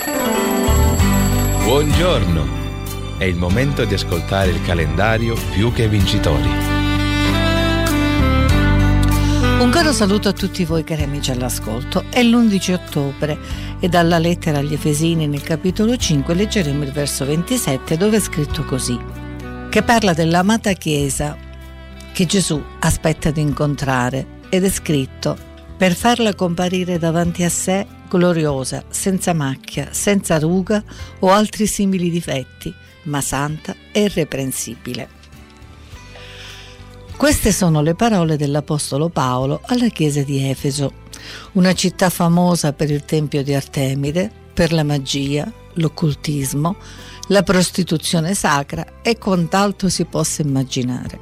Buongiorno! È il momento di ascoltare il calendario Più che Vincitori. Un caro saluto a tutti voi cari amici all'ascolto. È l'11 ottobre e dalla lettera agli Efesini nel capitolo 5 leggeremo il verso 27 dove è scritto così, che parla dell'amata Chiesa che Gesù aspetta di incontrare ed è scritto: per farla comparire davanti a sé gloriosa, senza macchia, senza ruga o altri simili difetti, ma santa e irreprensibile. Queste sono le parole dell'Apostolo Paolo alla chiesa di Efeso, una città famosa per il tempio di Artemide, per la magia, l'occultismo, la prostituzione sacra e quant'altro si possa immaginare.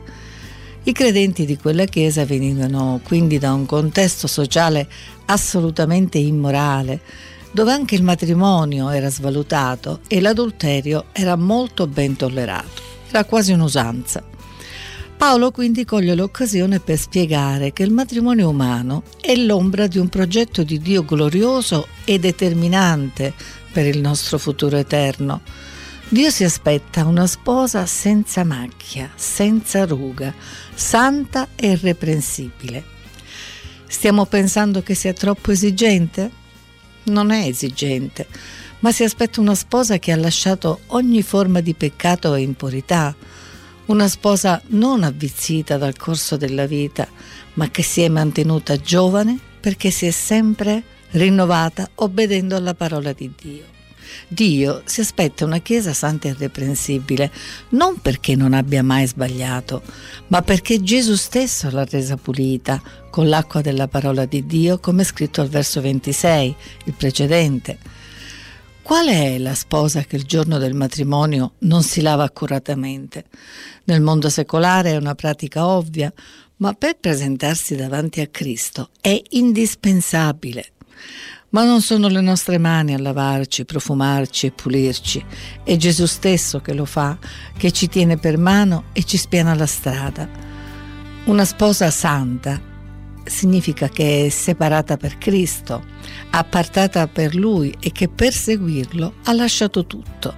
I credenti di quella chiesa venivano quindi da un contesto sociale assolutamente immorale, dove anche il matrimonio era svalutato e l'adulterio era molto ben tollerato. Era quasi un'usanza. Paolo quindi coglie l'occasione per spiegare che il matrimonio umano è l'ombra di un progetto di Dio glorioso e determinante per il nostro futuro eterno. Dio si aspetta una sposa senza macchia, senza ruga, santa e irreprensibile. Stiamo pensando che sia troppo esigente? Non è esigente, ma si aspetta una sposa che ha lasciato ogni forma di peccato e impurità, una sposa non avvizzita dal corso della vita, ma che si è mantenuta giovane perché si è sempre rinnovata obbedendo alla parola di Dio. Dio si aspetta una Chiesa santa e irreprensibile, non perché non abbia mai sbagliato, ma perché Gesù stesso l'ha resa pulita con l'acqua della parola di Dio, come è scritto al verso 26, il precedente. Qual è la sposa che il giorno del matrimonio non si lava accuratamente? Nel mondo secolare è una pratica ovvia, ma per presentarsi davanti a Cristo è indispensabile. Ma non sono le nostre mani a lavarci, profumarci e pulirci. È Gesù stesso che lo fa, che ci tiene per mano e ci spiana la strada. Una sposa santa significa che è separata per Cristo, appartata per Lui e che per seguirlo ha lasciato tutto.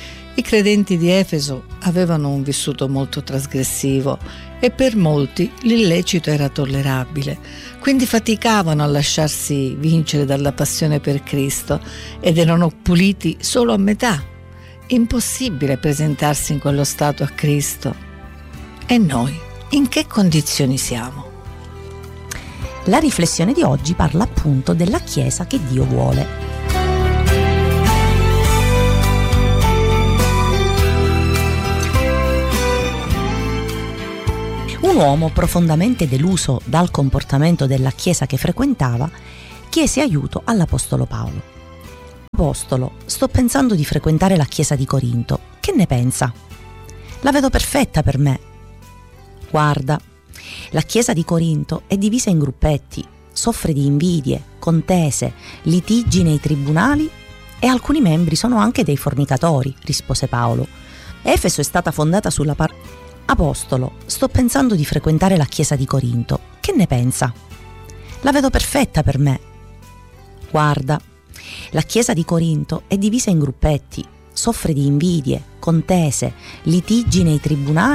I credenti di Efeso avevano un vissuto molto trasgressivo e per molti l'illecito era tollerabile, quindi faticavano a lasciarsi vincere dalla passione per Cristo ed erano puliti solo a metà. Impossibile presentarsi in quello stato a Cristo. E noi, in che condizioni siamo? La riflessione di oggi parla appunto della Chiesa che Dio vuole. Un uomo profondamente deluso dal comportamento della Chiesa che frequentava chiese aiuto all'Apostolo Paolo. Apostolo, sto pensando di frequentare la Chiesa di Corinto. Che ne pensa? La vedo perfetta per me. Guarda, la Chiesa di Corinto è divisa in gruppetti, soffre di invidie, contese, litigi nei tribunali e alcuni membri sono anche dei fornicatori, rispose Paolo. Efeso è stata fondata sulla Apostolo, sto pensando di frequentare la Chiesa di Corinto. Che ne pensa? La vedo perfetta per me. Guarda, la Chiesa di Corinto è divisa in gruppetti, soffre di invidie, contese, litigi nei tribunali